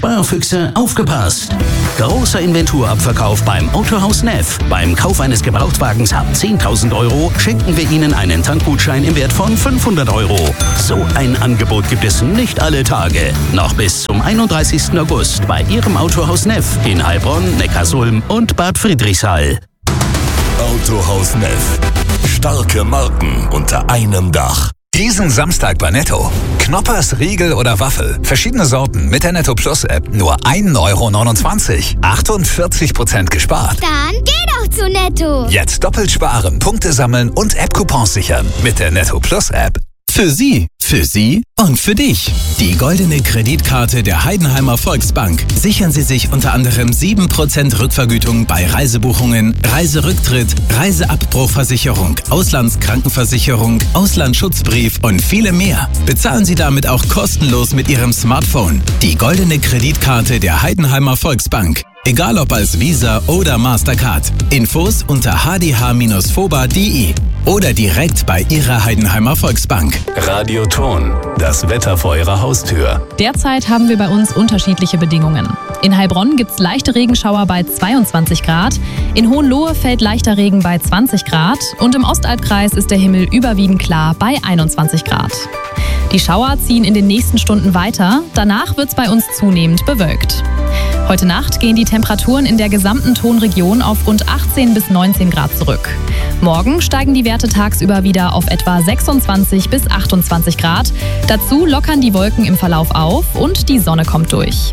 Sparfüchse, aufgepasst! Großer Inventurabverkauf beim Autohaus Neff. Beim Kauf eines Gebrauchtwagens ab 10.000 € schenken wir Ihnen einen Tankgutschein im Wert von 500 €. So ein Angebot gibt es nicht alle Tage. Noch bis zum 31. August bei Ihrem Autohaus Neff in Heilbronn, Neckarsulm und Bad Friedrichshall. Autohaus Neff. Starke Marken unter einem Dach. Diesen Samstag bei Netto. Knoppers, Riegel oder Waffel. Verschiedene Sorten mit der Netto Plus App. Nur 1,29 €. 48% gespart. Dann geh doch zu Netto. Jetzt doppelt sparen, Punkte sammeln und App-Coupons sichern. Mit der Netto Plus App. Für Sie und für dich. Die goldene Kreditkarte der Heidenheimer Volksbank. Sichern Sie sich unter anderem 7% Rückvergütung bei Reisebuchungen, Reiserücktritt, Reiseabbruchversicherung, Auslandskrankenversicherung, Auslandsschutzbrief und viele mehr. Bezahlen Sie damit auch kostenlos mit Ihrem Smartphone. Die goldene Kreditkarte der Heidenheimer Volksbank. Egal ob als Visa oder Mastercard. Infos unter hdh-foba.de oder direkt bei Ihrer Heidenheimer Volksbank. Radioton, das Wetter vor Ihrer Haustür. Derzeit haben wir bei uns unterschiedliche Bedingungen. In Heilbronn gibt es leichte Regenschauer bei 22 Grad, in Hohenlohe fällt leichter Regen bei 20 Grad und im Ostalbkreis ist der Himmel überwiegend klar bei 21 Grad. Die Schauer ziehen in den nächsten Stunden weiter, danach wird es bei uns zunehmend bewölkt. Heute Nacht gehen die Temperaturen in der gesamten Tonregion auf rund 18 bis 19 Grad zurück. Morgen steigen die Werte tagsüber wieder auf etwa 26 bis 28 Grad. Dazu lockern die Wolken im Verlauf auf und die Sonne kommt durch.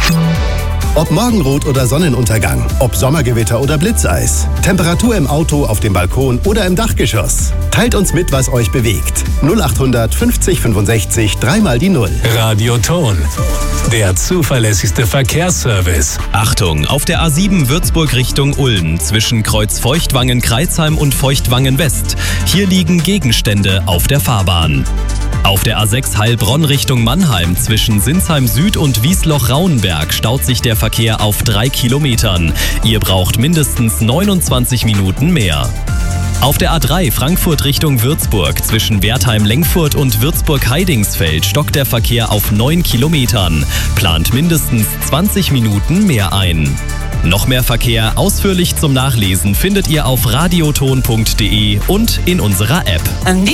Ob Morgenrot oder Sonnenuntergang, ob Sommergewitter oder Blitzeis, Temperatur im Auto, auf dem Balkon oder im Dachgeschoss. Teilt uns mit, was euch bewegt. 0800 50 65 3 die 0. Radioton, der zuverlässigste Verkehrsservice. Achtung, auf der A7 Würzburg Richtung Ulm zwischen Kreuz Feuchtwangen-Kreuzheim und Feuchtwangen-West. Hier liegen Gegenstände auf der Fahrbahn. Auf der A6 Heilbronn Richtung Mannheim zwischen Sinsheim Süd und Wiesloch-Rauenberg staut sich der Verkehr auf 3 Kilometern. Ihr braucht mindestens 29 Minuten mehr. Auf der A3 Frankfurt Richtung Würzburg zwischen Wertheim-Lengfurt und Würzburg-Heidingsfeld stockt der Verkehr auf 9 Kilometern. Plant mindestens 20 Minuten mehr ein. Noch mehr Verkehr ausführlich zum Nachlesen findet ihr auf radioton.de und in unserer App.